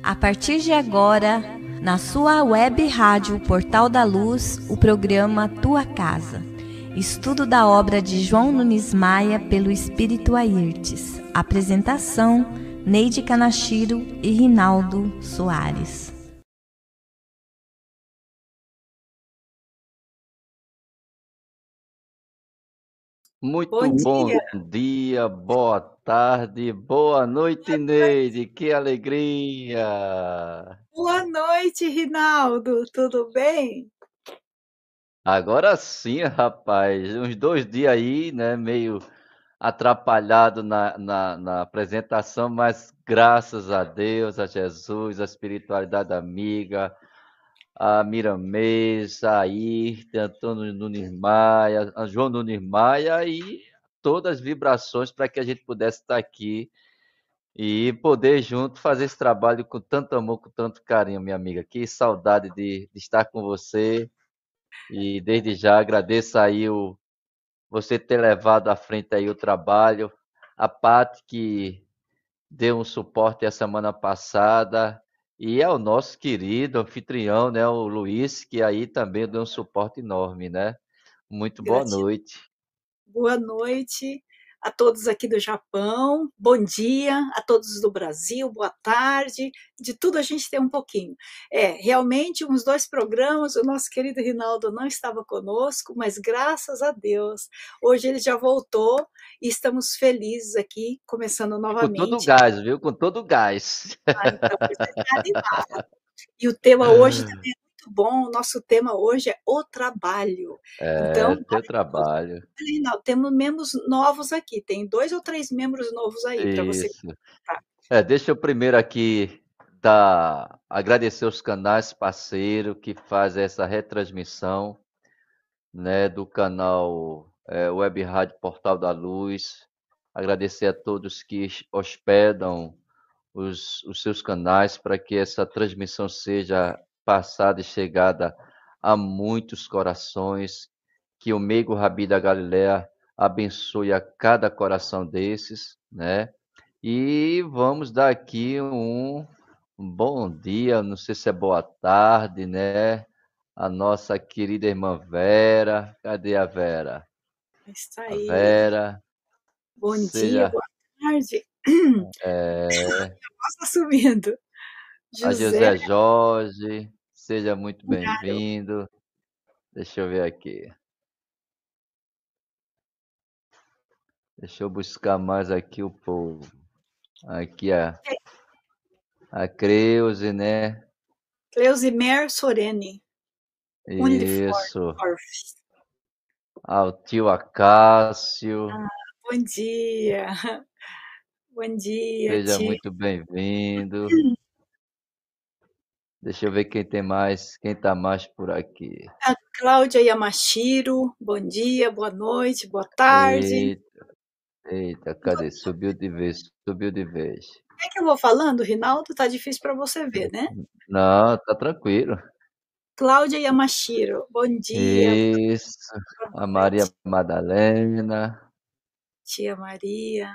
A partir de agora, na sua web rádio Portal da Luz, o programa Tua Casa. Estudo da obra de João Nunes Maia pelo Espírito Airtes. Apresentação, Neide Kanashiro e Rinaldo Soares. Muito bom dia, boa tarde, boa noite, Neide, que alegria! Boa noite, Rinaldo, tudo bem? Agora sim, rapaz, uns 2 dias aí, né, meio atrapalhado na apresentação, mas graças a Deus, a Jesus, a espiritualidade amiga, a Miramês, a Ayrton, Antônio Nunes Maia, a João Nunes Maia e todas as vibrações para que a gente pudesse estar aqui e poder junto fazer esse trabalho com tanto amor, com tanto carinho, minha amiga. Que saudade de estar com você e desde já agradeço aí você ter levado à frente aí o trabalho, a Paty que deu um suporte a semana passada e ao nosso querido anfitrião, né, o Luiz, que aí também deu um suporte enorme, né? Muito boa Gratidão. noite. Boa noite a todos aqui do Japão, bom dia a todos do Brasil, boa tarde, de tudo a gente tem um pouquinho. Realmente, uns 2 programas, o nosso querido Rinaldo não estava conosco, mas graças a Deus, hoje ele já voltou e estamos felizes aqui, começando Com todo o novamente. gás, viu? Com todo o gás. Então, você está animado. E o tema hoje também é muito bom, o nosso tema hoje é o trabalho. Então, Teu trabalho. olha, Rinaldo, temos membros novos aqui, tem 2 ou 3 membros novos aí para você Isso. contar. Deixa eu primeiro aqui agradecer os canais parceiros que fazem essa retransmissão, né, do canal Web Rádio Portal da Luz. Agradecer a todos que hospedam os seus canais para que essa transmissão seja passada e chegada a muitos corações. Que o Meigo Rabi da Galileia abençoe a cada coração desses, né? E vamos dar aqui um bom dia, não sei se é boa tarde, né? A nossa querida irmã Vera. Cadê a Vera? Está A aí. Vera, Bom dia, seja boa tarde. Posso assumindo. a José José Jorge, seja muito Muraro. bem-vindo. Deixa eu ver aqui. Deixa eu buscar mais aqui o povo. Aqui a Creuze, né? Cleusimer Sorene. Isso. Orff. O tio Acácio. Bom dia. Bom dia, Seja tio. muito bem-vindo. Deixa eu ver quem tem mais, quem tá mais por aqui. A Cláudia Yamashiro, bom dia, boa noite, boa tarde. Eita, eita, cadê? Subiu de vez, subiu de vez. É que eu vou falando, Rinaldo, tá difícil para você ver, né? Não, tá tranquilo. Cláudia Yamashiro, bom dia, Isso, boa a Maria noite, Madalena. tia Maria.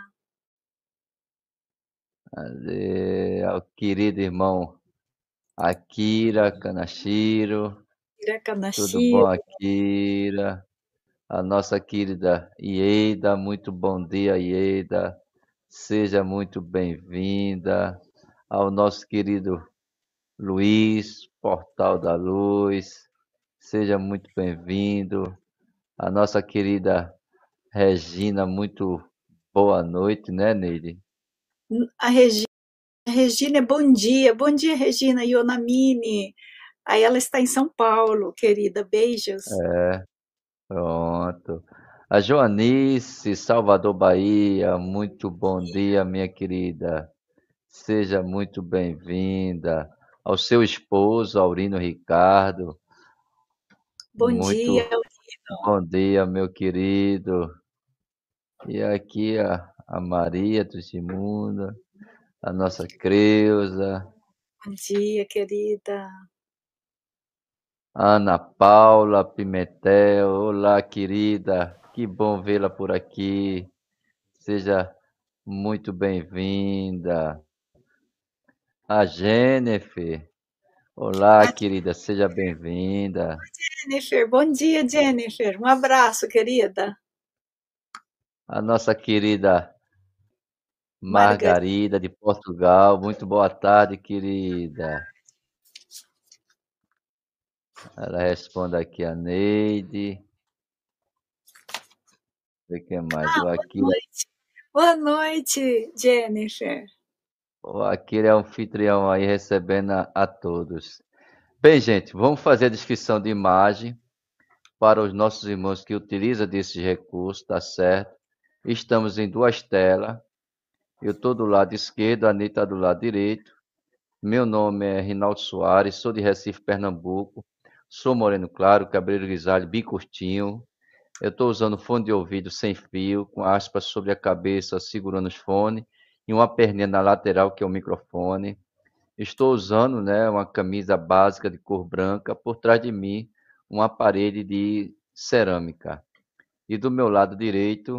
Cadê? O querido irmão Akira Kanashiro. Ira Tudo bom, Kanashiro, Akira? A nossa querida Ieda, muito bom dia, Ieda. Seja muito bem-vinda. Ao nosso querido Luiz, Portal da Luz. Seja muito bem-vindo. A nossa querida Regina, muito boa noite, né, Neide? a Regina, bom dia, Regina Ionamine. Aí ela está em São Paulo, querida, beijos. Pronto. A Joanice, Salvador, Bahia, muito bom dia, minha querida. Seja muito bem-vinda. Ao seu esposo, Aurino Ricardo, Bom muito dia, bom dia, meu querido. E aqui a Maria do Simunda, a nossa Creuza, bom dia, querida. Ana Paula Pimentel. Olá, querida. Que bom vê-la por aqui. Seja muito bem-vinda. A Jennifer. Olá, A querida, seja bem-vinda. Jennifer, bom dia, Jennifer. Um abraço, querida. A nossa querida Margarida. Margarida de Portugal. Muito boa tarde, querida. Ela responde aqui a Neide. O que mais? O Akira, Noite. Boa noite, Jennifer. o Akira é o anfitrião aí recebendo a todos. Bem, gente, vamos fazer a descrição de imagem para os nossos irmãos que utilizam desses recursos, tá certo? Estamos em duas telas. Eu estou do lado esquerdo, a Anitta do lado direito. Meu nome é Rinaldo Soares, sou de Recife, Pernambuco. Sou moreno claro, cabelo grisalho, bem curtinho. Eu estou usando fone de ouvido sem fio, com aspas sobre a cabeça, segurando os fones, e uma perninha na lateral, que é o microfone. Estou usando, né, uma camisa básica de cor branca, por trás de mim, uma parede de cerâmica. E do meu lado direito,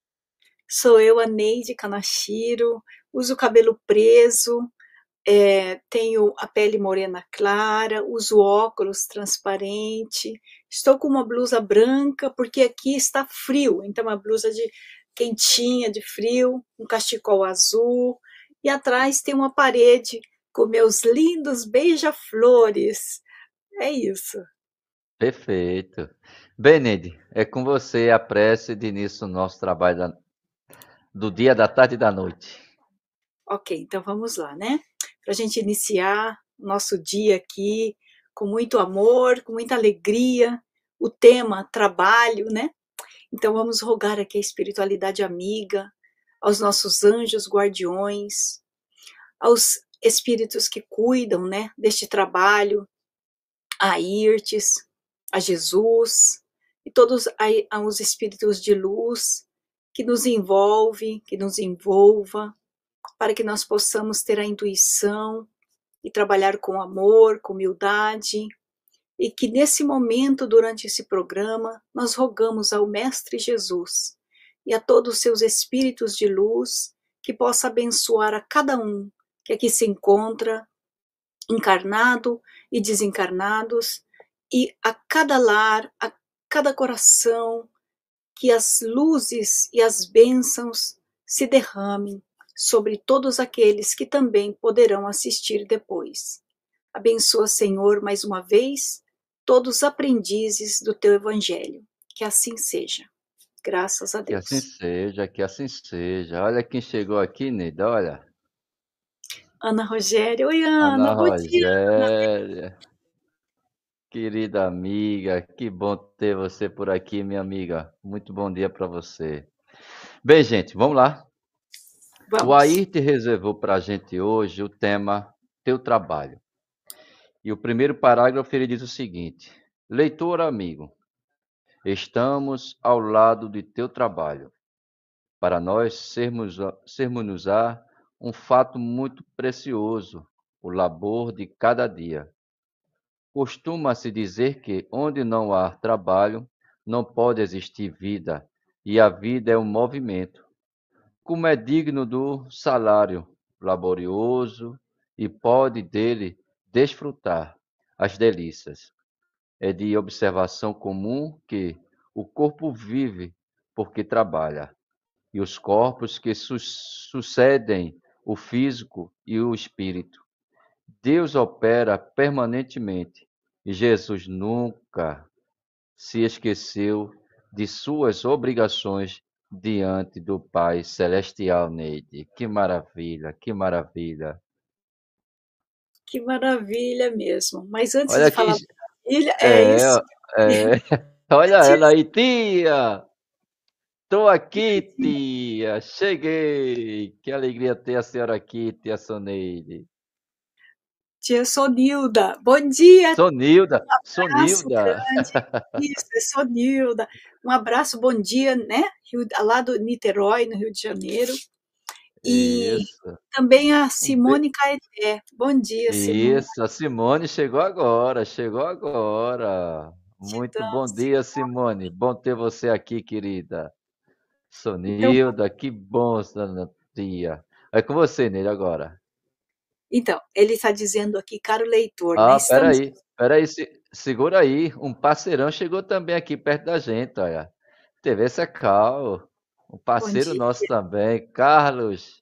Sou eu, a Neide Kanashiro. Uso o cabelo preso, tenho a pele morena clara, uso óculos transparente. Estou com uma blusa branca porque aqui está frio, então uma blusa de quentinha, de frio, um cachecol azul. E atrás tem uma parede com meus lindos beija-flores. É isso. perfeito. Bem, Neide, é com você a prece de início do nosso trabalho do dia, da tarde e da noite. Ok, então vamos lá, né? Para a gente iniciar o nosso dia aqui com muito amor, com muita alegria. O tema trabalho, né? Então vamos rogar aqui a espiritualidade amiga, aos nossos anjos guardiões, aos espíritos que cuidam, né, deste trabalho, a Irtes, a Jesus e todos os espíritos de luz que nos envolve, que nos envolva, para que nós possamos ter a intuição e trabalhar com amor, com humildade, e que nesse momento, durante esse programa, nós rogamos ao Mestre Jesus e a todos os seus espíritos de luz que possa abençoar a cada um que aqui se encontra, encarnado e desencarnados, e a cada lar, a cada coração, que as luzes e as bênçãos se derramem sobre todos aqueles que também poderão assistir depois. Abençoa, Senhor, mais uma vez, todos os aprendizes do teu Evangelho. Que assim seja. Graças a Que assim Deus. seja, que assim seja. Olha quem chegou aqui, Neide, olha. Ana Rogéria. Oi, Ana Ana. Bom dia. Rogéria, querida amiga, que bom ter você por aqui, minha amiga. Muito bom dia para você. Bem, gente, vamos lá. O Vamos. Ayrton reservou para a gente hoje o tema Teu Trabalho. E o primeiro parágrafo ele diz o seguinte: Leitor amigo, estamos ao lado de teu trabalho, para nós sermos um fato muito precioso, o labor de cada dia. Costuma-se dizer que onde não há trabalho, não pode existir vida, e a vida é um movimento. Como é digno do salário laborioso e pode dele desfrutar as delícias. É de observação comum que o corpo vive porque trabalha, e os corpos que sucedem o físico e o espírito. Deus opera permanentemente e Jesus nunca se esqueceu de suas obrigações diante do Pai Celestial, Neide. Que maravilha, que maravilha. Que maravilha mesmo. Mas antes de Olha que. falar maravilha, é É, isso. é. Olha ela Antes, aí, tia! Tô aqui, tia! Cheguei! Que alegria ter a senhora aqui, tia Soneide. tia Sonilda. Bom dia. Sonilda, Abraço Sonilda! grande. Isso, é Sonilda. Um abraço, bom dia, né? Lá do Niterói, no Rio de Janeiro. E Isso. também a Um be- Simone Caeté. Bom dia, Simone Isso, a Simone chegou agora, chegou agora. de Muito bom dança. dia, Simone. Bom ter você aqui, querida. Então, Sonilda, que bom, dona tia. É com você, Nele, agora. Então, ele está dizendo aqui, caro leitor, né? Ah, Estamos. espera aí, segura aí. Um parceirão chegou também aqui perto da gente, olha. TV Secal, um Bom parceiro dia. nosso também, Carlos.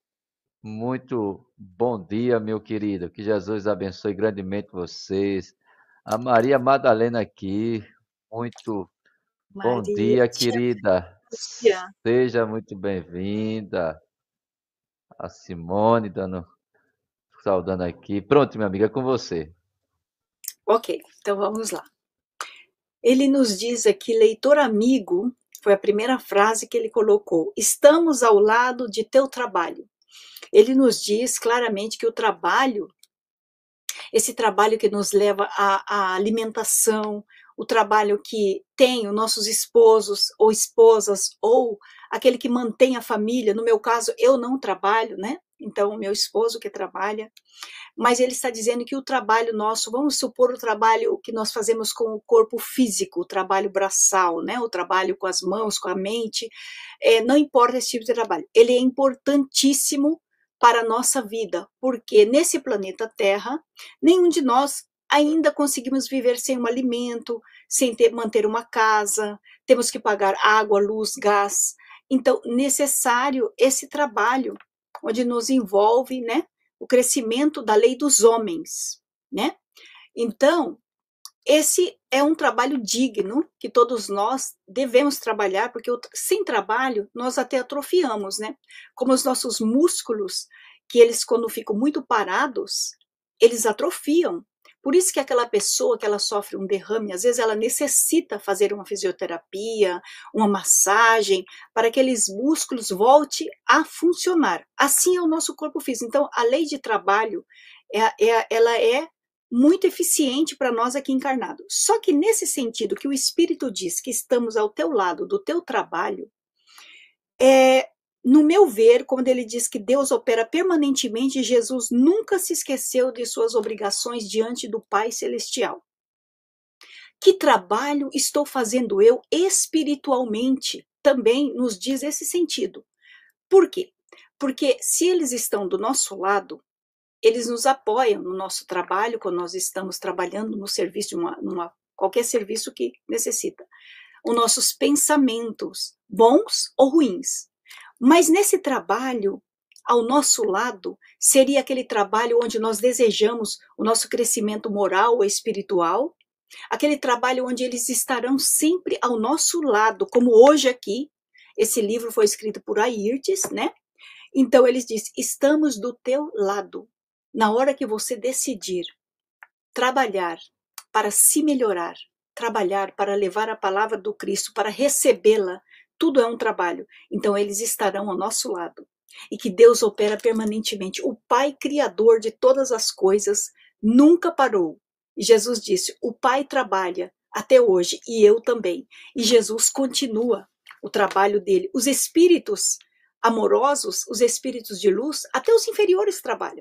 Muito bom dia, meu querido. Que Jesus abençoe grandemente vocês. A Maria Madalena aqui. Muito bom Maria, dia, tia querida. Lúcia. Seja muito bem-vinda. A Simone saudando aqui. Pronto, minha amiga, é com você. Ok, então vamos lá. Ele nos diz aqui, leitor amigo, foi a primeira frase que ele colocou. Estamos ao lado de teu trabalho. Ele nos diz claramente que o trabalho, esse trabalho que nos leva à alimentação, o trabalho que tem os nossos esposos ou esposas, ou aquele que mantém a família, no meu caso, eu não trabalho, né? Então, o meu esposo que trabalha, mas ele está dizendo que o trabalho nosso, vamos supor o trabalho que nós fazemos com o corpo físico, o trabalho braçal, né? O trabalho com as mãos, com a mente, não importa esse tipo de trabalho, ele é importantíssimo para a nossa vida, porque nesse planeta Terra, nenhum de nós ainda conseguimos viver sem um alimento, sem manter uma casa, temos que pagar água, luz, gás. Então, necessário esse trabalho, onde nos envolve, né, o crescimento da lei dos homens, né? Então, esse é um trabalho digno que todos nós devemos trabalhar, porque sem trabalho nós até atrofiamos, né? Como os nossos músculos, que eles quando ficam muito parados, eles atrofiam. Por isso que aquela pessoa que ela sofre um derrame, às vezes ela necessita fazer uma fisioterapia, uma massagem, para que aqueles músculos voltem a funcionar. Assim é o nosso corpo físico. Então, a lei de trabalho, ela é muito eficiente para nós aqui encarnados. Só que nesse sentido que o Espírito diz que estamos ao teu lado do teu trabalho, no meu ver, quando ele diz que Deus opera permanentemente, Jesus nunca se esqueceu de suas obrigações diante do Pai Celestial. Que trabalho estou fazendo eu espiritualmente? Também nos diz esse sentido. Por quê? Porque se eles estão do nosso lado, eles nos apoiam no nosso trabalho, quando nós estamos trabalhando no serviço, qualquer serviço que necessita. Os nossos pensamentos, bons ou ruins. Mas nesse trabalho, ao nosso lado, seria aquele trabalho onde nós desejamos o nosso crescimento moral ou espiritual, aquele trabalho onde eles estarão sempre ao nosso lado, como hoje aqui. Esse livro foi escrito por Ayrtes, né? Então eles dizem, estamos do teu lado. Na hora que você decidir trabalhar para se melhorar, trabalhar para levar a palavra do Cristo, para recebê-la, tudo é um trabalho. Então eles estarão ao nosso lado. E que Deus opera permanentemente. O Pai Criador de todas as coisas nunca parou. E Jesus disse, o Pai trabalha até hoje e eu também. E Jesus continua o trabalho dele. Os espíritos amorosos, os espíritos de luz, até os inferiores trabalham.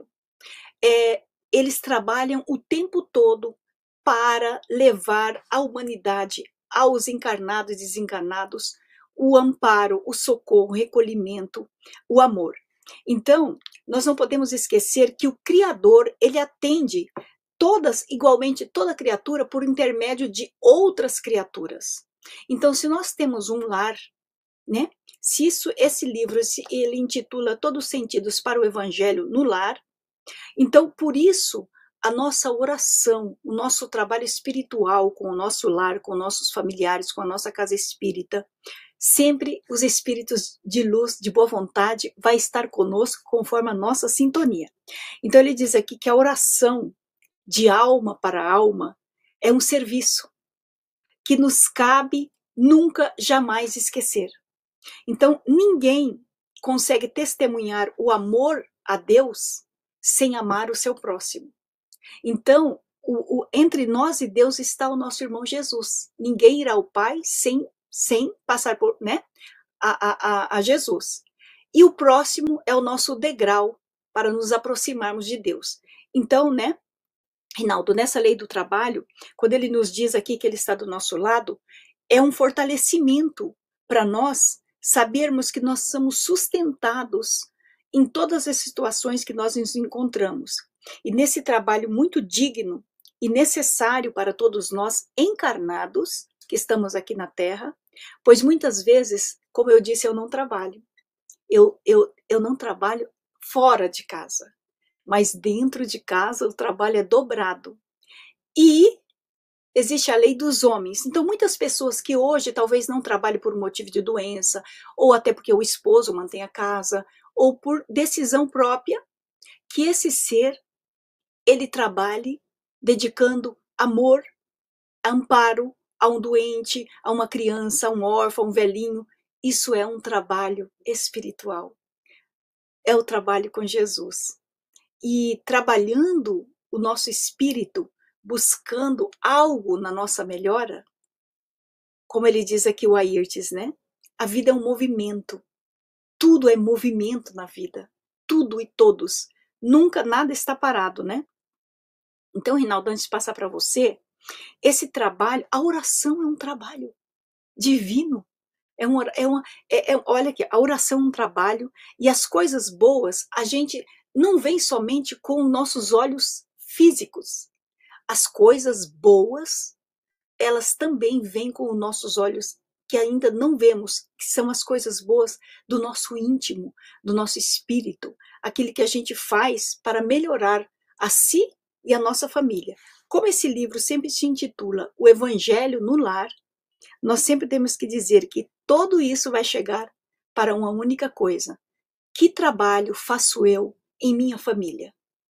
Eles trabalham o tempo todo para levar à humanidade, aos encarnados e desencarnados, o amparo, o socorro, o recolhimento, o amor. Então, nós não podemos esquecer que o Criador, ele atende igualmente toda criatura por intermédio de outras criaturas. Então, se nós temos um lar, né? Se esse livro ele intitula Todos os Sentidos para o Evangelho no Lar, então por isso a nossa oração, o nosso trabalho espiritual com o nosso lar, com nossos familiares, com a nossa casa espírita, sempre os espíritos de luz, de boa vontade, vai estar conosco conforme a nossa sintonia. Então ele diz aqui que a oração de alma para alma é um serviço que nos cabe nunca, jamais esquecer. Então, ninguém consegue testemunhar o amor a Deus sem amar o seu próximo. Então, entre nós e Deus está o nosso irmão Jesus. Ninguém irá ao Pai sem passar por, né, a Jesus. E o próximo é o nosso degrau para nos aproximarmos de Deus. Então, né, Rinaldo, nessa lei do trabalho, quando ele nos diz aqui que ele está do nosso lado, é um fortalecimento para nós sabermos que nós somos sustentados em todas as situações que nós nos encontramos. E nesse trabalho muito digno e necessário para todos nós encarnados, que estamos aqui na Terra, pois muitas vezes, como eu disse, eu não trabalho. Eu não trabalho fora de casa, mas dentro de casa o trabalho é dobrado. E existe a lei dos homens. Então, muitas pessoas que hoje talvez não trabalhem por motivo de doença, ou até porque o esposo mantém a casa, ou por decisão própria, que esse ser, ele trabalhe dedicando amor, amparo a um doente, a uma criança, a um órfão, a um velhinho. Isso é um trabalho espiritual. É o trabalho com Jesus. E trabalhando o nosso espírito, buscando algo na nossa melhora, como ele diz aqui o Ayrtes, né? A vida é um movimento. Tudo é movimento na vida. Tudo e todos. Nunca nada está parado, né? Então, Rinaldo, antes de passar para você, esse trabalho, a oração é um trabalho divino. Olha aqui, a oração é um trabalho e as coisas boas a gente não vê somente com nossos olhos físicos. As coisas boas, elas também vêm com os nossos olhos que ainda não vemos, que são as coisas boas do nosso íntimo, do nosso espírito, aquilo que a gente faz para melhorar a si e a nossa família. Como esse livro sempre se intitula O Evangelho no Lar, nós sempre temos que dizer que tudo isso vai chegar para uma única coisa. Que trabalho faço eu em minha família?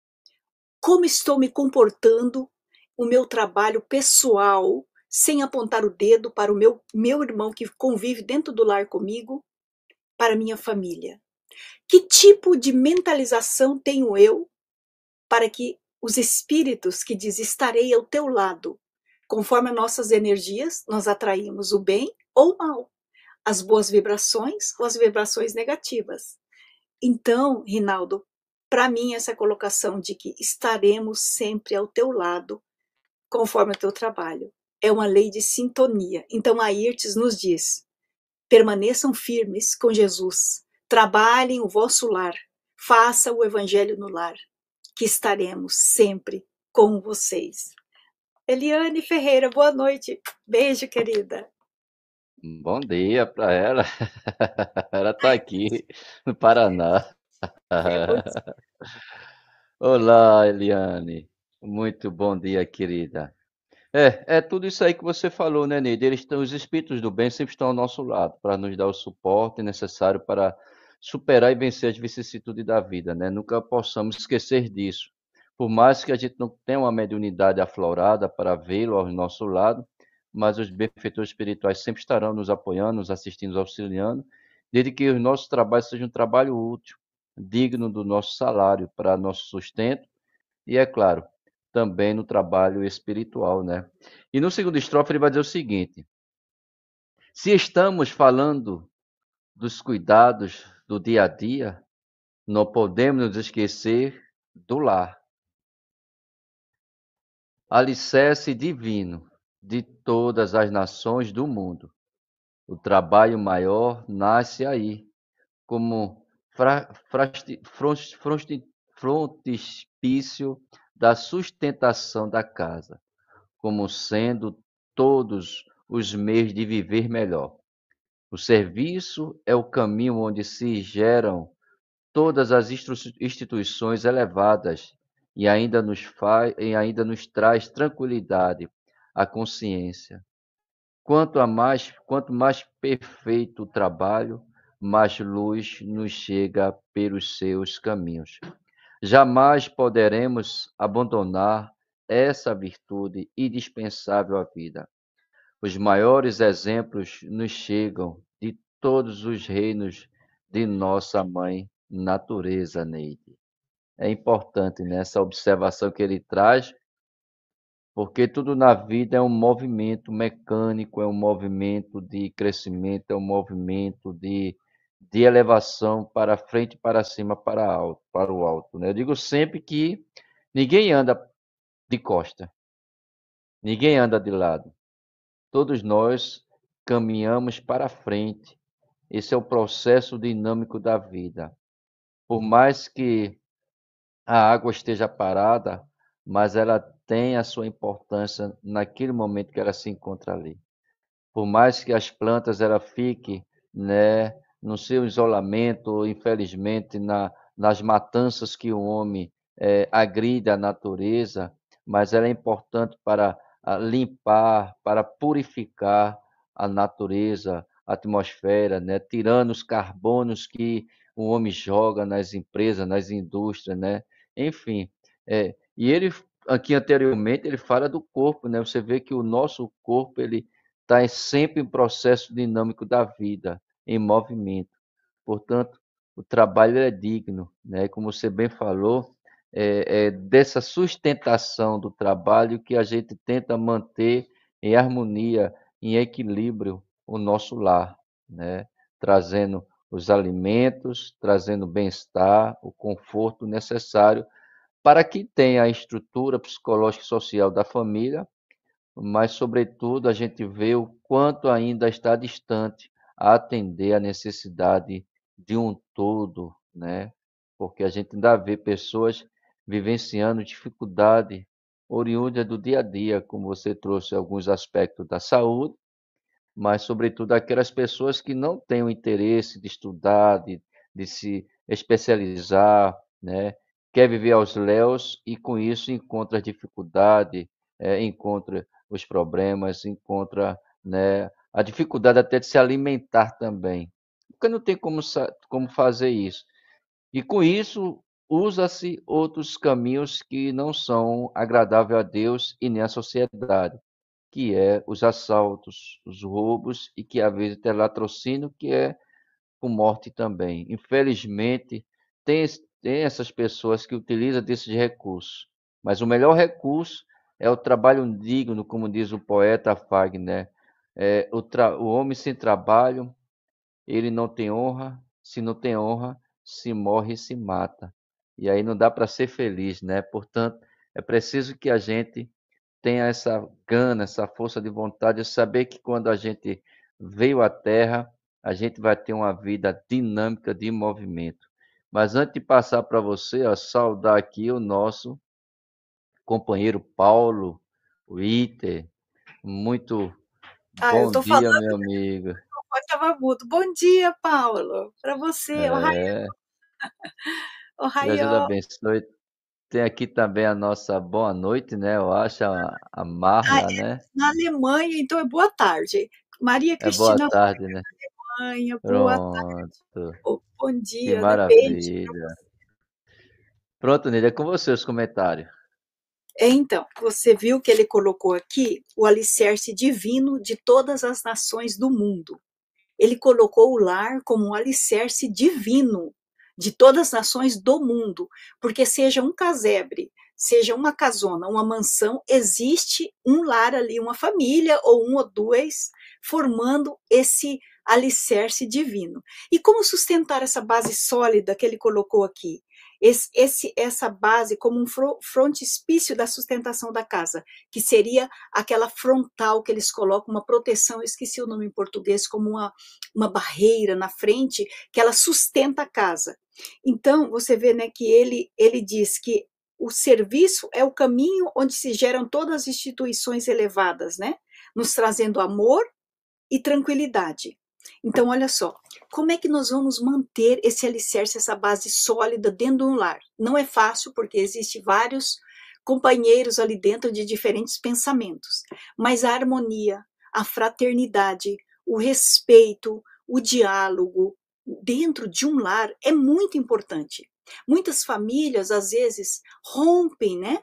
Como estou me comportando o meu trabalho pessoal, sem apontar o dedo para o meu irmão que convive dentro do lar comigo, para minha família? Que tipo de mentalização tenho eu para que os espíritos que diz estarei ao teu lado, conforme as nossas energias, nós atraímos o bem ou o mal, as boas vibrações ou as vibrações negativas. Então, Rinaldo, para mim essa colocação de que estaremos sempre ao teu lado, conforme o teu trabalho, é uma lei de sintonia. Então, a Ayrtes nos diz, permaneçam firmes com Jesus, trabalhem o vosso lar, faça o evangelho no lar, que estaremos sempre com vocês. Eliane Ferreira, boa noite. Beijo, querida. Bom dia para ela. Ela está aqui no Paraná. Bom dia. Olá, Eliane. Muito bom dia, querida. É tudo isso aí que você falou, né, Neide? Os espíritos do bem sempre estão ao nosso lado para nos dar o suporte necessário para superar e vencer as vicissitudes da vida, né? Nunca possamos esquecer disso. Por mais que a gente não tenha uma mediunidade aflorada para vê-lo ao nosso lado, mas os benfeitores espirituais sempre estarão nos apoiando, nos assistindo, nos auxiliando, desde que os nossos trabalhos sejam um trabalho útil, digno do nosso salário para nosso sustento e, é claro, também no trabalho espiritual, né? E no segundo estrofe ele vai dizer o seguinte: se estamos falando dos cuidados do dia a dia, não podemos nos esquecer do lar, alicerce divino de todas as nações do mundo. O trabalho maior nasce aí, como frontispício da sustentação da casa, como sendo todos os meios de viver melhor. O serviço é o caminho onde se geram todas as instituições elevadas e ainda nos traz tranquilidade à consciência. Quanto mais perfeito o trabalho, mais luz nos chega pelos seus caminhos. Jamais poderemos abandonar essa virtude indispensável à vida. Os maiores exemplos nos chegam de todos os reinos de nossa mãe natureza, Neide. É importante nessa observação que ele traz, porque tudo na vida é um movimento mecânico, é um movimento de crescimento, é um movimento de elevação para frente, para cima, para o alto, né? Eu digo sempre que ninguém anda de costa, ninguém anda de lado. Todos nós caminhamos para frente. Esse é o processo dinâmico da vida. por mais que a água esteja parada, mas ela tem a sua importância naquele momento que ela se encontra ali. Por mais que as plantas ela fiquem, né, no seu isolamento, infelizmente nas matanças que o homem agride a natureza, mas ela é importante para limpar, para purificar a natureza, a atmosfera, né, tirando os carbonos que o homem joga nas empresas, nas indústrias, né, enfim. E ele aqui anteriormente ele fala do corpo, né? Você vê que o nosso corpo ele está sempre em processo dinâmico da vida, em movimento. Portanto, o trabalho é digno, né? Como você bem falou, é dessa sustentação do trabalho que a gente tenta manter em harmonia, em equilíbrio o nosso lar, né? Trazendo os alimentos, trazendo o bem-estar, o conforto necessário para que tenha a estrutura psicológica e social da família, mas, sobretudo, a gente vê o quanto ainda está distante a atender a necessidade de um todo, né? Porque a gente ainda vê pessoas vivenciando dificuldade oriunda do dia a dia, como você trouxe alguns aspectos da saúde, mas, sobretudo, aquelas pessoas que não têm o interesse de estudar, de se especializar, né? Quer viver aos léus e, com isso, encontra dificuldade, encontra os problemas, encontra, né, a dificuldade até de se alimentar também, porque não tem como fazer isso. E, com isso, usa-se outros caminhos que não são agradáveis a Deus e nem à sociedade, que é os assaltos, os roubos e que às vezes tem latrocínio, que é com morte também. Infelizmente, tem essas pessoas que utilizam desses recursos, mas o melhor recurso é o trabalho digno, como diz o poeta Fagner. O homem sem trabalho, ele não tem honra, se não tem honra, se morre e se mata. E aí não dá para ser feliz, né? Portanto, é preciso que a gente tenha essa gana, essa força de vontade de saber que quando a gente veio à Terra, a gente vai ter uma vida dinâmica de movimento. Mas antes de passar para você, ó, saudar aqui o nosso companheiro Paulo, o Iter. Muito Ah, eu bom estou falando, dia, meu amigo. estava mudo. Bom dia, Paulo, para você. É, Deus Ohayô. abençoe. Tem aqui também a nossa boa noite, né? Eu acho a Ah, Marla, é né? na Alemanha, então é boa tarde. Maria É boa Cristina tarde, né? Alemanha, boa tarde. Pronto. Bom Que dia, né? Beijo para maravilha. você. Pronto, Nida, é com você os comentários. Então, você viu que ele colocou aqui o alicerce divino de todas as nações do mundo. Ele colocou o lar como um alicerce divino de todas as nações do mundo, porque seja um casebre, seja uma casona, uma mansão, existe um lar ali, uma família ou um ou dois formando esse alicerce divino. E como sustentar essa base sólida que ele colocou aqui? Essa base como um frontispício da sustentação da casa, que seria aquela frontal que eles colocam, uma proteção, eu esqueci o nome em português, como uma barreira na frente que ela sustenta a casa. Então, você vê, né, que ele diz que o serviço é o caminho onde se geram todas as instituições elevadas, né, nos trazendo amor e tranquilidade. Então, olha só, como é que nós vamos manter esse alicerce, essa base sólida dentro de um lar? Não é fácil, porque existem vários companheiros ali dentro de diferentes pensamentos, mas a harmonia, a fraternidade, o respeito, o diálogo dentro de um lar é muito importante. Muitas famílias, às vezes, rompem, né?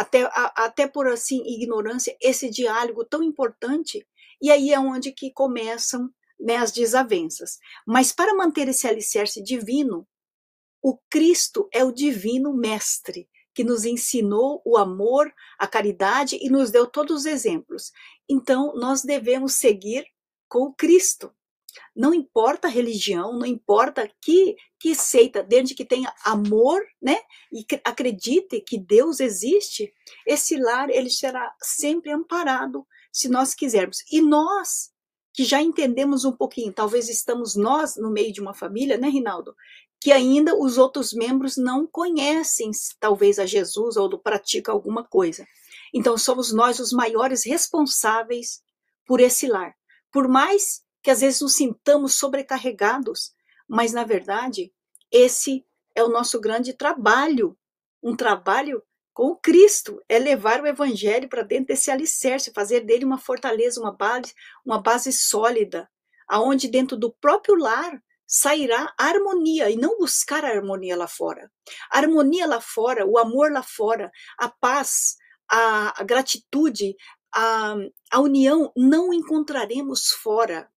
Até por assim ignorância, esse diálogo tão importante, e aí é onde que começam, né, as desavenças. Mas para manter esse alicerce divino, o Cristo é o divino mestre, que nos ensinou o amor, a caridade e nos deu todos os exemplos. Então, nós devemos seguir com o Cristo. Não importa a religião, não importa que seita, desde que tenha amor, né? E acredite que Deus existe, esse lar ele será sempre amparado, se nós quisermos. E nós, que já entendemos um pouquinho, talvez estamos nós no meio de uma família, né, Rinaldo? que ainda os outros membros não conhecem, talvez, a Jesus ou praticam alguma coisa. Então, somos nós os maiores responsáveis por esse lar. Por mais que às vezes nos sintamos sobrecarregados, mas, na verdade, esse é o nosso grande trabalho, um trabalho com o Cristo, é levar o evangelho para dentro desse alicerce, fazer dele uma fortaleza, uma base sólida, aonde dentro do próprio lar sairá a harmonia, e não buscar a harmonia lá fora. A harmonia lá fora, o amor lá fora, a paz, a gratitude, a união, não encontraremos fora.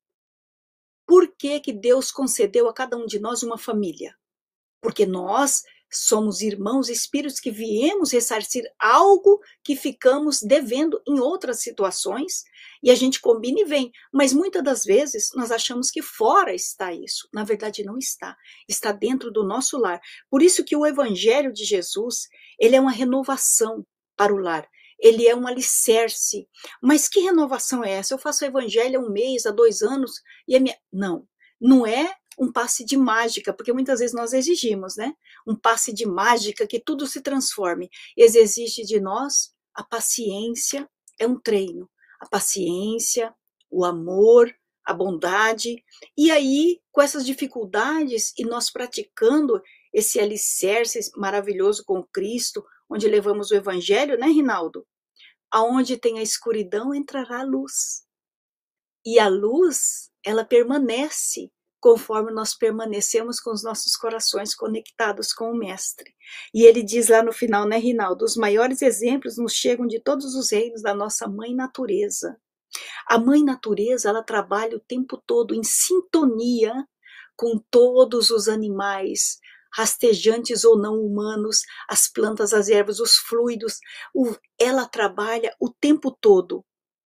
Por que que Deus concedeu a cada um de nós uma família? Porque nós somos irmãos espíritos que viemos ressarcir algo que ficamos devendo em outras situações, e a gente combina e vem, mas muitas das vezes nós achamos que fora está isso, na verdade não está, está dentro do nosso lar. Por isso que o evangelho de Jesus, ele é uma renovação para o lar, ele é um alicerce. Mas que renovação é essa? Eu faço o evangelho há 1 mês, há 2 anos, e a minha... Não é um passe de mágica, porque muitas vezes nós exigimos, né? Um passe de mágica que tudo se transforme. Exige de nós a paciência, é um treino. A paciência, o amor, a bondade. E aí, com essas dificuldades, e nós praticando esse alicerce maravilhoso com Cristo, onde levamos o evangelho, né, Rinaldo? Aonde tem a escuridão, entrará a luz. E a luz, ela permanece conforme nós permanecemos com os nossos corações conectados com o Mestre. E ele diz lá no final, né, Rinaldo? Os maiores exemplos nos chegam de todos os reinos da nossa mãe natureza. A mãe natureza, ela trabalha o tempo todo em sintonia com todos os animais, rastejantes ou não humanos, as plantas, as ervas, os fluidos. Ela trabalha o tempo todo.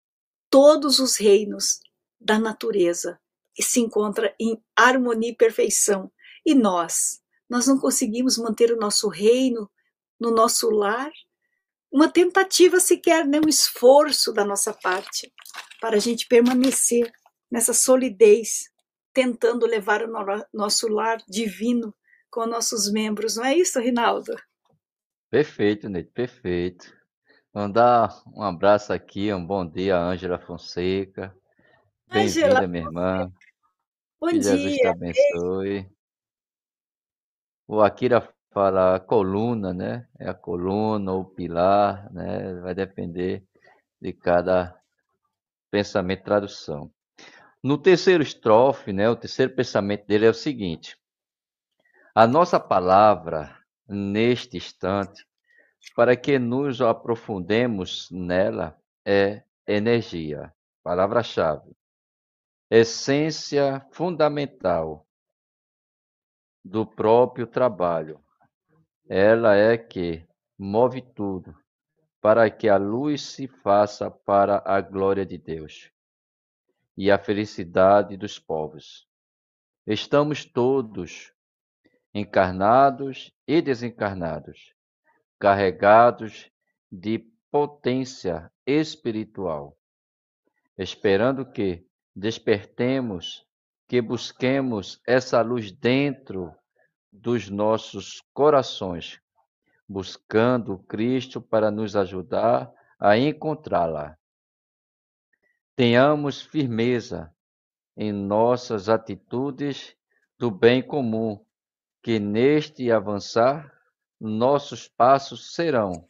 Todos os reinos da natureza e se encontra em harmonia e perfeição. E nós não conseguimos manter o nosso reino no nosso lar? Uma tentativa sequer, né? Um esforço da nossa parte para a gente permanecer nessa solidez, tentando levar o nosso lar divino com nossos membros. Não é isso, Rinaldo? Perfeito, Neide, perfeito. Mandar um abraço aqui, um bom dia a Ângela Fonseca. Ângela, Bem-vinda, minha irmã. bom Que Jesus te dia. abençoe. O Akira fala coluna, né? É a coluna ou pilar, né? Vai depender de cada pensamento e tradução. No terceiro estrofe, né? O terceiro pensamento dele é o seguinte: a nossa palavra, neste instante, para que nos aprofundemos nela, é energia, palavra-chave, essência fundamental do próprio trabalho. Ela é que move tudo, para que a luz se faça para a glória de Deus e a felicidade dos povos. Estamos todos, encarnados e desencarnados, carregados de potência espiritual, esperando que despertemos, que busquemos essa luz dentro dos nossos corações, buscando Cristo para nos ajudar a encontrá-la. Tenhamos firmeza em nossas atitudes do bem comum, que neste avançar nossos passos serão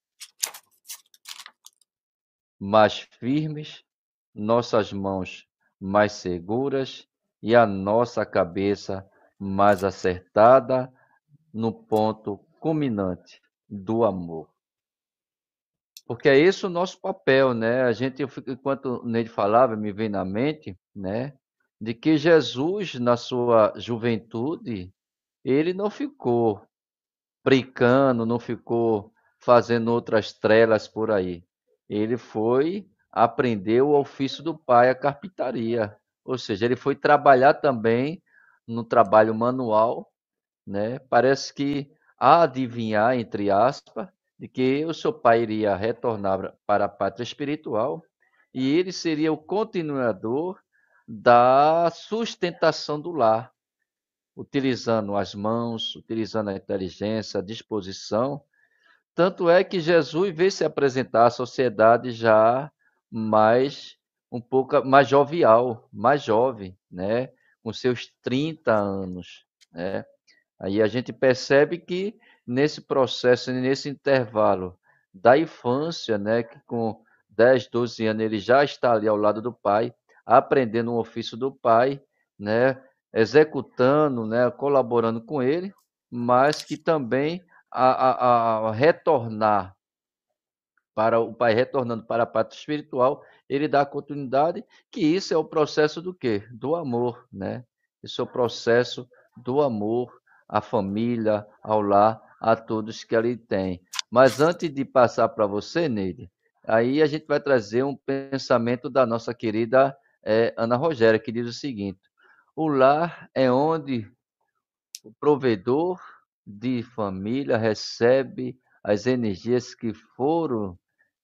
mais firmes, nossas mãos mais seguras e a nossa cabeça mais acertada no ponto culminante do amor. Porque é esse o nosso papel, né? Enquanto o Neide falava, me vem na mente, né? De que Jesus, na sua juventude, ele não ficou brincando, não ficou fazendo outras trelas por aí. Ele foi aprender o ofício do pai, a carpintaria. Ou seja, ele foi trabalhar também no trabalho manual, né? Parece que a adivinhar, entre aspas, de que o seu pai iria retornar para a pátria espiritual e ele seria o continuador da sustentação do lar. utilizando as mãos, utilizando a inteligência, a disposição. Tanto é que Jesus veio se apresentar à sociedade já mais um pouco mais jovial, mais jovem, né? Com seus 30 anos, né? Aí a gente percebe que nesse processo, nesse intervalo da infância, né, que com 10, 12 anos ele já está ali ao lado do pai, aprendendo o ofício do pai, né, executando, né, colaborando com ele, mas que também a retornar para o pai retornando para a parte espiritual, ele dá continuidade, que isso é o processo do quê? Do amor, né? Isso é o processo do amor à família, ao lar, a todos que ele tem. Mas antes de passar para você, Neide, aí a gente vai trazer um pensamento da nossa querida Ana Rogéria, que diz o seguinte: o lar é onde o provedor de família recebe as energias que foram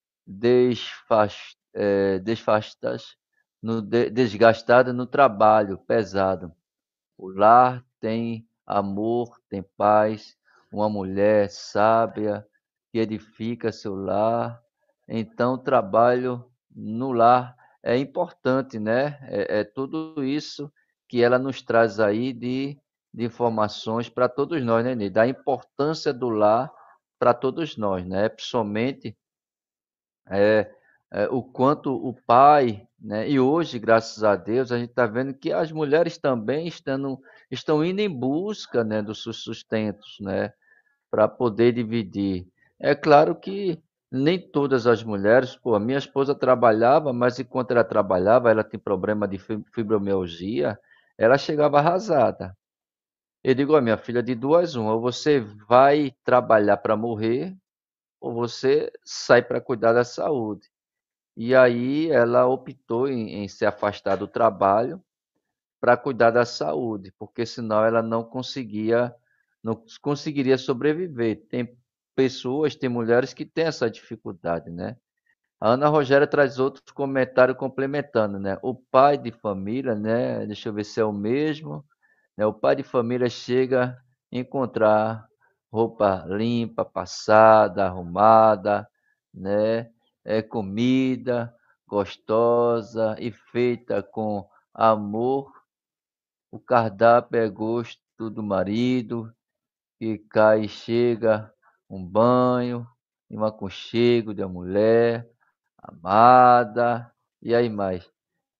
desfastas, desgastada no trabalho pesado. O lar tem amor, tem paz, uma mulher sábia que edifica seu lar. Então, o trabalho no lar é importante, né? É tudo isso que ela nos traz aí de informações para todos nós, né, Ney? Da importância do lar para todos nós, né? Principalmente é, o quanto o pai, né? E hoje, graças a Deus, a gente está vendo que as mulheres também estão indo em busca, né, dos seus sustentos, né, para poder dividir. É claro que nem todas as mulheres, pô, a minha esposa trabalhava, mas enquanto ela trabalhava, ela tem problema de fibromialgia, ela chegava arrasada. Eu digo, ó, minha filha, de duas uma, ou você vai trabalhar para morrer, ou você sai para cuidar da saúde. E aí ela optou em se afastar do trabalho para cuidar da saúde, porque senão ela não conseguiria sobreviver. Tem pessoas, tem mulheres que têm essa dificuldade, né? A Ana Rogéria traz outros comentários complementando, né? O pai de família, né? Deixa eu ver se é o mesmo, né? O pai de família chega a encontrar roupa limpa, passada, arrumada, né? Comida gostosa e feita com amor. O cardápio é gosto do marido, que cai e chega um banho, e um aconchego da mulher amada, e aí mais,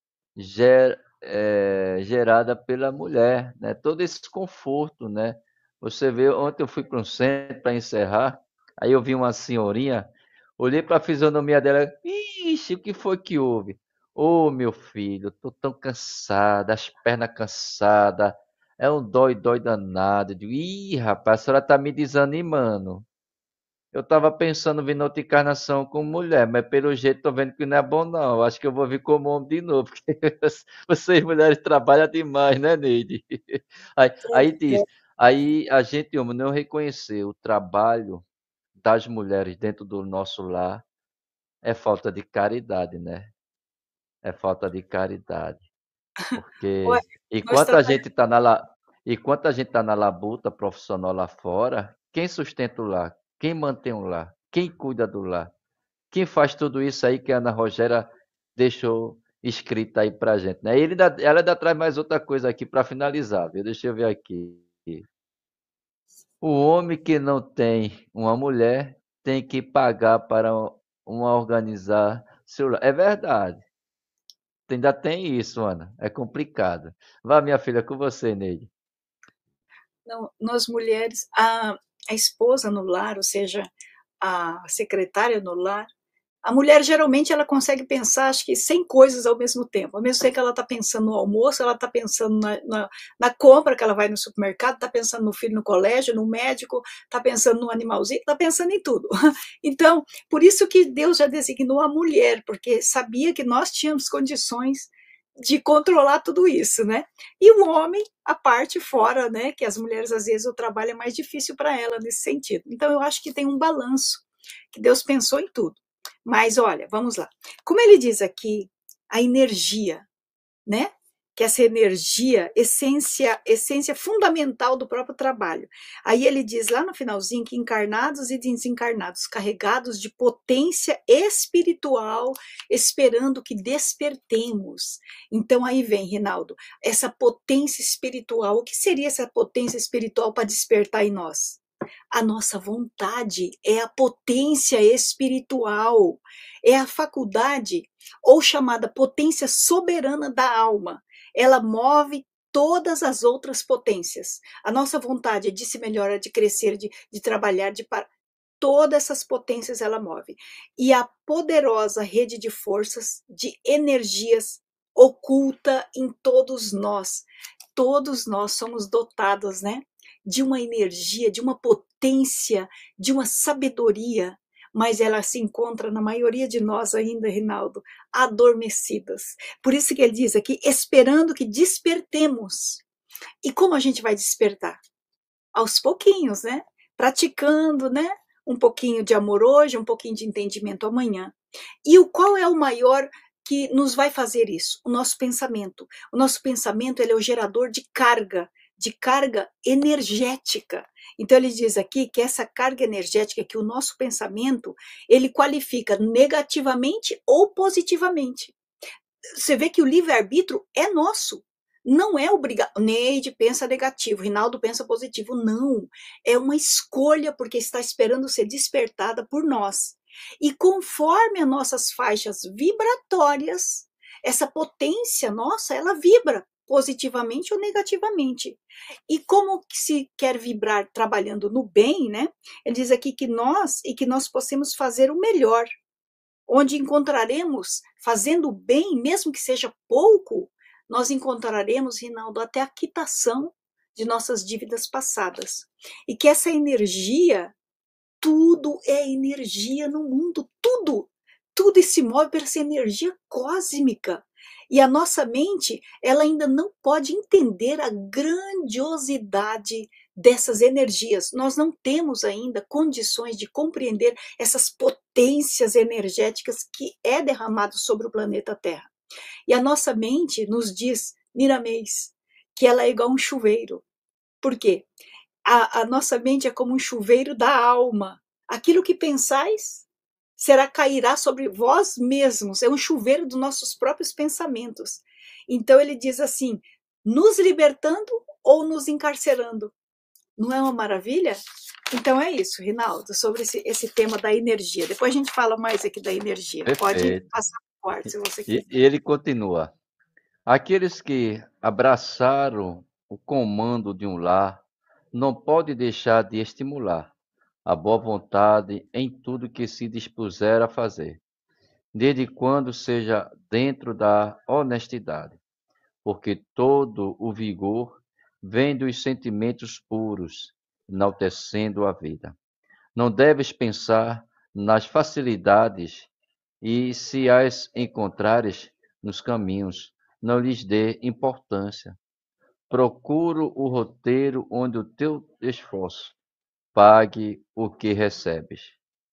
gerada pela mulher, né? Todo esse conforto, né? Você vê, ontem eu fui para um centro para encerrar, aí eu vi uma senhorinha, olhei para a fisionomia dela, ixi, o que foi que houve? Ô, meu filho, eu tô tão cansada, as pernas cansadas, é um dói danado. Eu digo, ih, rapaz, a senhora tá me desanimando. Eu estava pensando em vir na outra encarnação como mulher, mas pelo jeito tô vendo que não é bom não. Eu acho que eu vou vir como homem de novo, porque vocês mulheres trabalham demais, né, Neide? Aí diz, aí a gente, homem, não reconhecer o trabalho das mulheres dentro do nosso lar é falta de caridade, né? É falta de caridade. Olha, Porque nós trabalhamos. enquanto a gente está na labuta profissional lá fora, quem sustenta o lar? Quem mantém o lar? Quem cuida do lar? Quem faz tudo isso aí que a Ana Rogéria deixou escrita aí pra gente, né? Ela ainda traz mais outra coisa aqui para finalizar, viu? Deixa eu ver aqui. O homem que não tem uma mulher tem que pagar para uma organizar seu lar. É verdade. Ainda tem isso, Ana. É complicado. Vá, minha filha, com você, Neide. Não, nós mulheres, a esposa no lar, ou seja, a secretária no lar, a mulher geralmente ela consegue pensar, acho que 100 coisas ao mesmo tempo. Ao mesmo tempo que ela está pensando no almoço, ela está pensando na compra que ela vai no supermercado, está pensando no filho no colégio, no médico, está pensando no animalzinho, está pensando em tudo. Então, por isso que Deus já designou a mulher, porque sabia que nós tínhamos condições de controlar tudo isso, né? E o homem, a parte fora, né? Que as mulheres, às vezes, o trabalho é mais difícil para ela nesse sentido. Então, eu acho que tem um balanço, que Deus pensou em tudo. Mas olha, vamos lá. Como ele diz aqui, a energia, né? que essa energia, essência fundamental do próprio trabalho. Aí ele diz lá no finalzinho que encarnados e desencarnados, carregados de potência espiritual, esperando que despertemos. Então aí vem, Rinaldo, essa potência espiritual. O que seria essa potência espiritual para despertar em nós? A nossa vontade é a potência espiritual, é a faculdade, ou chamada potência soberana da alma. Ela move todas as outras potências. A nossa vontade de se melhorar, de crescer, de trabalhar, de parar. Todas essas potências ela move. E a poderosa rede de forças, de energias oculta em todos nós. Todos nós somos dotados, né? De uma energia, de uma potência, de uma sabedoria, mas ela se encontra na maioria de nós ainda, Rinaldo, adormecidas. Por isso que ele diz aqui, esperando que despertemos. E como a gente vai despertar? Aos pouquinhos, né? Praticando, né? Um pouquinho de amor hoje, um pouquinho de entendimento amanhã. E qual é o maior que nos vai fazer isso? O nosso pensamento. O nosso pensamento, ele é o gerador de carga energética. Então ele diz aqui que essa carga energética, que o nosso pensamento, ele qualifica negativamente ou positivamente. Você vê que o livre-arbítrio é nosso. Não é obrigado. Neide pensa negativo, Rinaldo pensa positivo. Não. É uma escolha, porque está esperando ser despertada por nós. E conforme as nossas faixas vibratórias, essa potência nossa, ela vibra positivamente ou negativamente. E como que se quer vibrar trabalhando no bem, né? Ele diz aqui que nós possamos fazer o melhor, onde encontraremos, fazendo bem, mesmo que seja pouco, nós encontraremos, Rinaldo, até a quitação de nossas dívidas passadas. E que essa energia, tudo é energia no mundo, tudo se move por essa energia cósmica. E a nossa mente, ela ainda não pode entender a grandiosidade dessas energias. Nós não temos ainda condições de compreender essas potências energéticas que é derramado sobre o planeta Terra. E a nossa mente nos diz, Niramês, que ela é igual um chuveiro. Por quê? A nossa mente é como um chuveiro da alma. Aquilo que pensais cairá sobre vós mesmos. É um chuveiro dos nossos próprios pensamentos. Então ele diz assim, nos libertando ou nos encarcerando. Não é uma maravilha? Então é isso, Rinaldo, sobre esse tema da energia. Depois a gente fala mais aqui da energia. Pode Perfeito. passar por parte, se você E quiser. ele continua. Aqueles que abraçaram o comando de um lar não pode deixar de estimular a boa vontade em tudo que se dispuser a fazer, desde quando seja dentro da honestidade, porque todo o vigor vem dos sentimentos puros, enaltecendo a vida. Não deves pensar nas facilidades e, se as encontrares nos caminhos, não lhes dê importância. Procuro o roteiro onde o teu esforço pague o que recebes.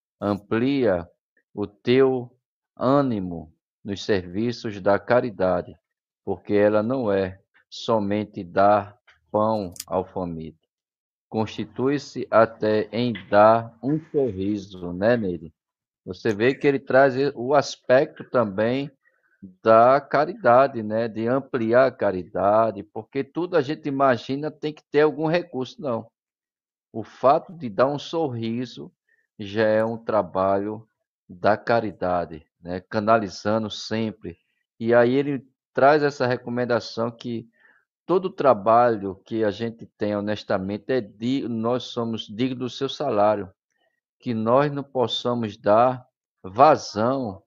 Amplia o teu ânimo nos serviços da caridade, porque ela não é somente dar pão ao faminto. Constitui-se até em dar um sorriso, né, Neide? Você vê que ele traz o aspecto também da caridade, né? De ampliar a caridade, porque tudo a gente imagina tem que ter algum recurso, não. O fato de dar um sorriso já é um trabalho da caridade, né? Canalizando sempre. E aí ele traz essa recomendação que todo trabalho que a gente tem honestamente nós somos dignos do seu salário, que nós não possamos dar vazão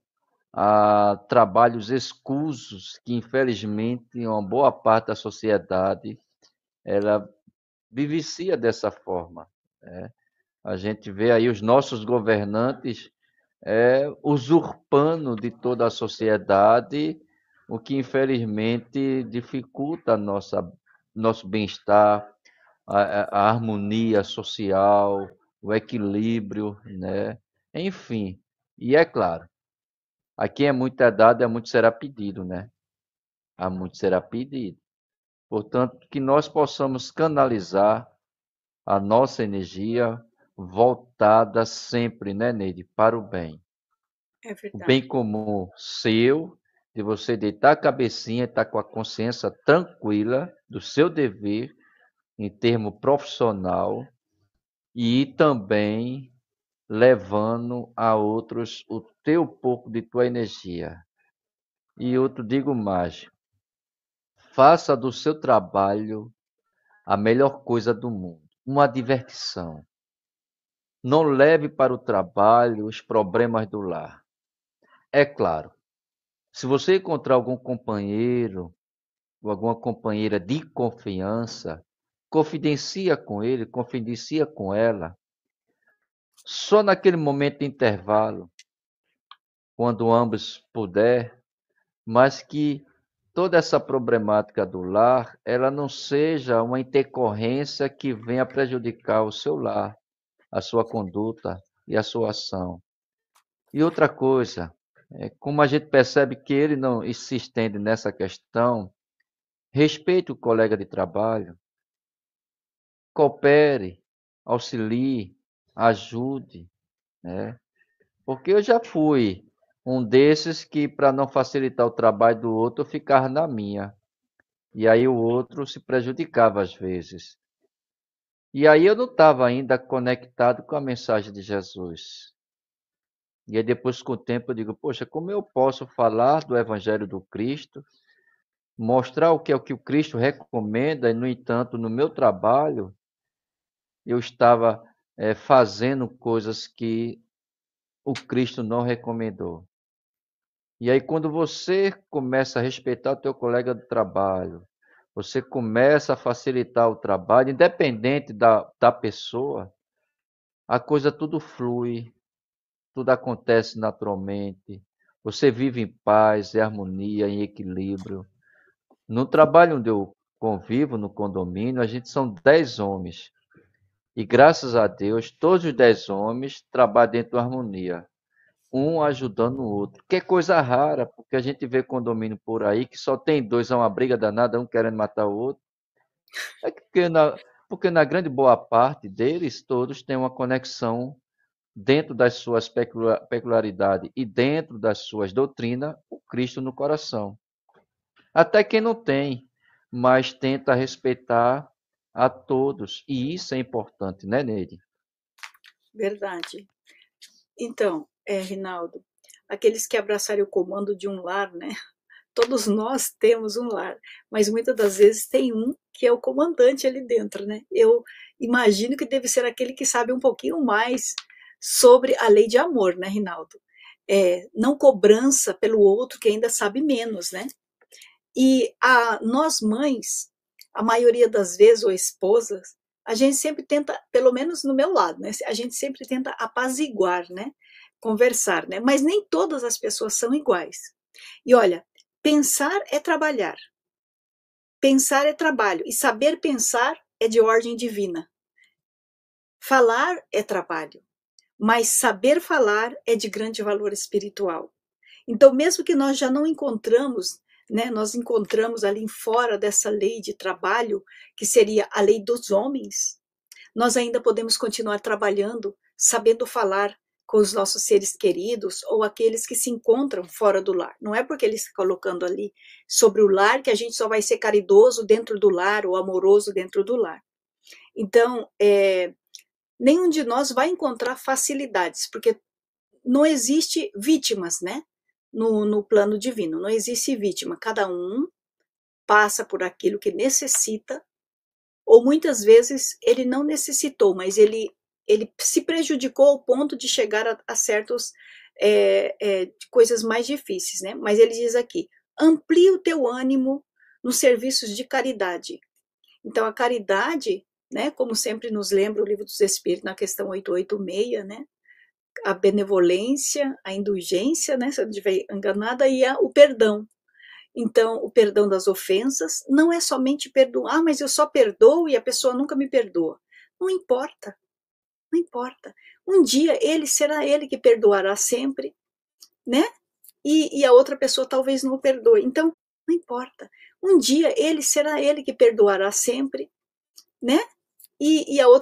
a trabalhos escusos que, infelizmente, uma boa parte da sociedade ela vivencia dessa forma, né? A gente vê aí os nossos governantes usurpando de toda a sociedade, o que infelizmente dificulta nosso bem-estar, a harmonia social, o equilíbrio, né? Enfim, e é claro, a quem é muito dado, é muito será pedido, né? a muito será pedido. Portanto, que nós possamos canalizar a nossa energia voltada sempre, né, Neide, para o bem. É O bem verdade. comum seu, de você deitar a cabecinha e estar com a consciência tranquila do seu dever em termo profissional e também levando a outros o teu pouco de tua energia. E eu te digo mais, faça do seu trabalho a melhor coisa do mundo, uma diversão. Não leve para o trabalho os problemas do lar. É claro, se você encontrar algum companheiro ou alguma companheira de confiança, confidencia com ele, confidencia com ela. Só naquele momento de intervalo, quando ambos puder, mas que toda essa problemática do lar, ela não seja uma intercorrência que venha prejudicar o seu lar, a sua conduta e a sua ação. E outra coisa, como a gente percebe que ele não se estende nessa questão, respeite o colega de trabalho, coopere, auxilie, ajude, né? Porque eu já fui um desses que, para não facilitar o trabalho do outro, eu ficava na minha. E aí o outro se prejudicava às vezes. E aí eu não estava ainda conectado com a mensagem de Jesus. E aí depois, com o tempo, eu digo, poxa, como eu posso falar do Evangelho do Cristo, mostrar o que é o que o Cristo recomenda, e, no entanto, no meu trabalho, eu estava fazendo coisas que o Cristo não recomendou. E aí, quando você começa a respeitar o teu colega de trabalho, você começa a facilitar o trabalho, independente da pessoa, a coisa tudo flui, tudo acontece naturalmente. Você vive em paz, em harmonia, em equilíbrio. No trabalho onde eu convivo, no condomínio, a gente são 10 homens. E graças a Deus, todos os 10 homens trabalham dentro da harmonia, um ajudando o outro. Que é coisa rara, porque a gente vê condomínio por aí que só tem dois, é uma briga danada, um querendo matar o outro. É porque na grande boa parte deles, todos têm uma conexão dentro das suas peculiaridades e dentro das suas doutrinas, o Cristo no coração. Até quem não tem, mas tenta respeitar a todos. E isso é importante, né, Neide? Verdade. Então, Rinaldo, aqueles que abraçarem o comando de um lar, né? Todos nós temos um lar, mas muitas das vezes tem um que é o comandante ali dentro, né? Eu imagino que deve ser aquele que sabe um pouquinho mais sobre a lei de amor, né, Rinaldo? Não cobrança pelo outro que ainda sabe menos, né? E nós mães, a maioria das vezes, ou esposas, a gente sempre tenta, pelo menos no meu lado, né? A gente sempre tenta apaziguar, né? Conversar, né? Mas nem todas as pessoas são iguais. E olha, pensar é trabalhar. Pensar é trabalho. E saber pensar é de ordem divina. Falar é trabalho. Mas saber falar é de grande valor espiritual. Então, mesmo que nós já não encontramos, né, nós encontramos ali fora dessa lei de trabalho, que seria a lei dos homens, nós ainda podemos continuar trabalhando, sabendo falar com os nossos seres queridos ou aqueles que se encontram fora do lar. Não é porque ele está colocando ali sobre o lar que a gente só vai ser caridoso dentro do lar ou amoroso dentro do lar. Então, nenhum de nós vai encontrar facilidades, porque não existe vítimas, né? No plano divino, não existe vítima. Cada um passa por aquilo que necessita, ou muitas vezes ele não necessitou, mas ele se prejudicou ao ponto de chegar a certas coisas mais difíceis, né? Mas ele diz aqui, amplie o teu ânimo nos serviços de caridade. Então, a caridade, né, como sempre nos lembra o Livro dos Espíritos, na questão 886, né? A benevolência, a indulgência, né, se eu não estiver enganada, e o perdão. Então, o perdão das ofensas não é somente perdoar, mas eu só perdoo e a pessoa nunca me perdoa. Não importa, não importa. Um dia será ele que perdoará sempre, né? E a outra pessoa talvez não o perdoe. Então, Não importa. Um dia ele será ele que perdoará sempre, né? E a outra